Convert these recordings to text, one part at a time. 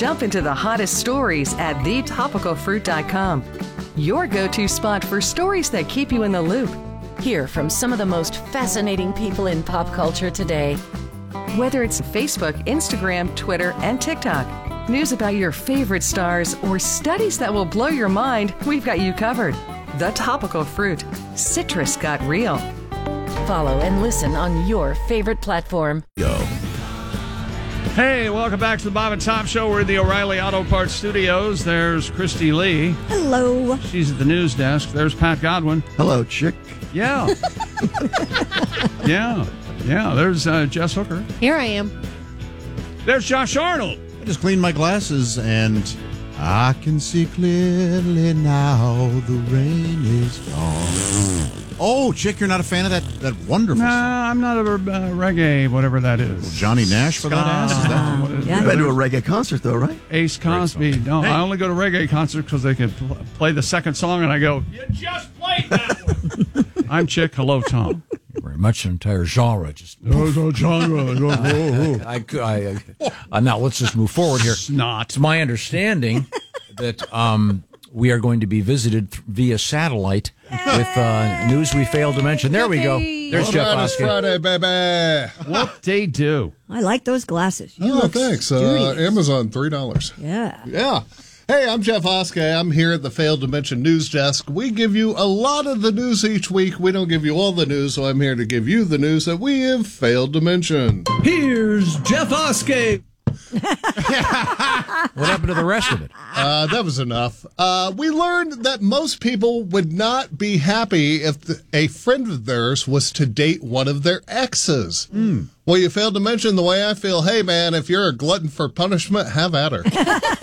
Jump into the hottest stories at thetopicalfruit.com. Your go-to spot for stories that keep you in the loop. Hear from some of the most fascinating people in pop culture today. Whether it's Facebook, Instagram, Twitter, and TikTok, news about your favorite stars, or studies that will blow your mind, we've got you covered. The Topical Fruit. Citrus got real. Follow and listen on your favorite platform. Go. Hey, welcome back to the Bob and Tom Show. We're in the O'Reilly Auto Parts Studios. There's Christy Lee. Hello. She's at the news desk. There's Pat Godwin. Hello, chick. Yeah. Yeah. There's Jess Hooker. Here I am. There's Josh Arnold. I just cleaned my glasses and I can see clearly now the rain is gone. Oh, chick, you're not a fan of that wonderful song? Nah, I'm not a reggae, whatever that is. Johnny Nash for that ass? Is that You've been to a reggae concert, though, right? Ace Cosby. No, I only go to reggae concerts because they can play the second song, and I go, you just played that one. I'm Chick. Hello, Tom. Very much an entire genre. Just no genre. now let's just move forward here. Not. It's my understanding that we are going to be visited via satellite with news we failed to mention. There we go. There's Jeff Oskey. Friday, baby. What they do? I like those glasses. You Oh, look thanks. studious. Amazon, $3. Yeah. Hey, I'm Jeff Oskey. I'm here at the Failed to Mention News Desk. We give you a lot of the news each week. We don't give you all the news, so I'm here to give you the news that we have failed to mention. Here's Jeff Oskey. What happened to the rest of it? That was enough. We learned that most people would not be happy if a friend of theirs was to date one of their exes. Well, you failed to mention the way I feel. Hey, man, if you're a glutton for punishment, have at her.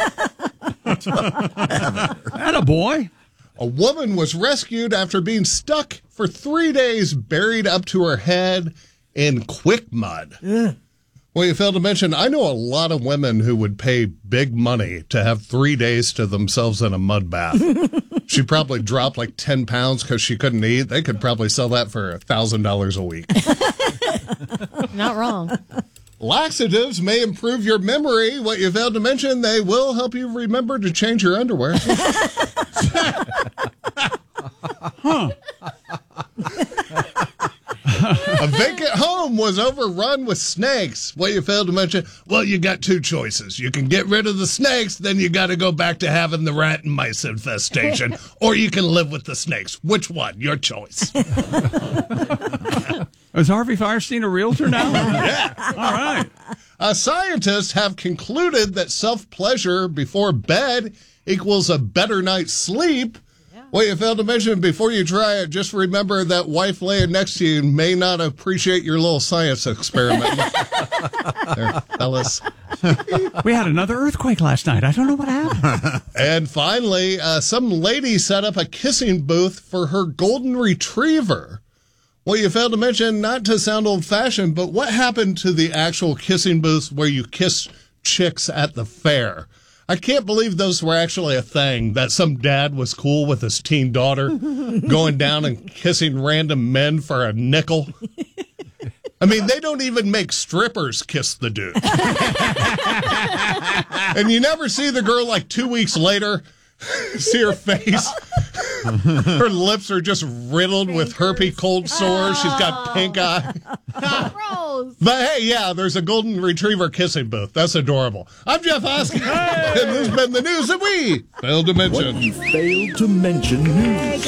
Attaboy. A woman was rescued after being stuck for 3 days, buried up to her head in quick mud. Well, you failed to mention, I know a lot of women who would pay big money to have 3 days to themselves in a mud bath. She probably dropped like 10 pounds because she couldn't eat. They could probably sell that for $1,000 a week. Not wrong. Laxatives may improve your memory. What you failed to mention, they will help you remember to change your underwear. A vacant home was overrun with snakes. What you failed to mention, well, you got two choices. You can get rid of the snakes, then you got to go back to having the rat and mice infestation, or you can live with the snakes. Which one? Your choice. Is Harvey Firestein a realtor now? Yeah. All right. Scientists have concluded that self-pleasure before bed equals a better night's sleep. Well, you failed to mention, before you try it, just remember that wife laying next to you may not appreciate your little science experiment. There, fellas. We had another earthquake last night. I don't know what happened. And finally, some lady set up a kissing booth for her golden retriever. Well, you failed to mention, not to sound old-fashioned, but what happened to the actual kissing booths where you kiss chicks at the fair? I can't believe those were actually a thing, that some dad was cool with his teen daughter going down and kissing random men for a nickel. I mean, they don't even make strippers kiss the dude. And you never see the girl like 2 weeks later, see her face. Her lips are just riddled with herpes cold sores. She's got pink eye. Gross. But hey, yeah, there's a golden retriever kissing booth. That's adorable. I'm Jeff Oskey, and this has been the news that we failed to mention. What you failed to mention news.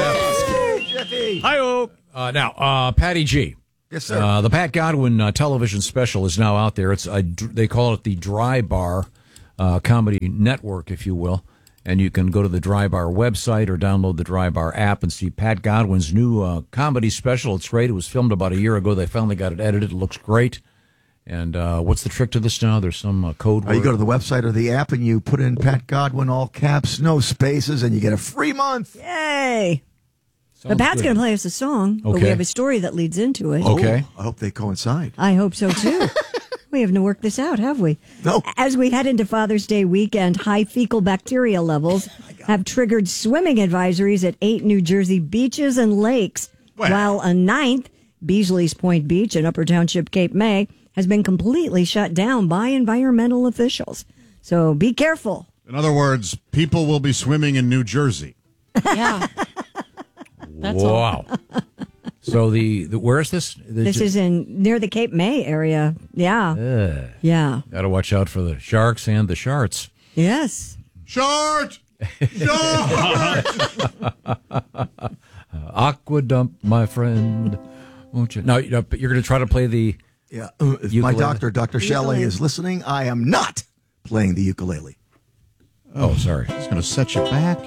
Hi-oh. Now, Patty G. Yes, sir. The Pat Godwin television special is now out there. It's they call it the Dry Bar Comedy Network, if you will. And you can go to the Dry Bar website or download the Dry Bar app and see Pat Godwin's new comedy special. It's great. It was filmed about a year ago. They finally got it edited. It looks great. And what's the trick to this now? There's some code word. You go to the website or the app and you put in Pat Godwin, all caps, no spaces, and you get a free month. Yay. Sounds But Pat's good. going to play us a song, but we Okay. have a story that leads into it. Okay. I hope they coincide. I hope so, too. We haven't worked this out, have we? No. As we head into Father's Day weekend, high fecal bacteria levels have triggered swimming advisories at 8 New Jersey beaches and lakes, while a 9th, Beasley's Point Beach in Upper Township, Cape May, has been completely shut down by environmental officials. So be careful. In other words, people will be swimming in New Jersey. Yeah. That's wow. So where is this? This is near the Cape May area. Yeah. Yeah. Got to watch out for the sharks and the sharks. Yes. Short! Short! Aqua dump, my friend. Won't you? Now, you're going to try to play the If my doctor, Dr. Shelley, is listening, I am not playing the ukulele. Oh, sorry. He's going to set you back.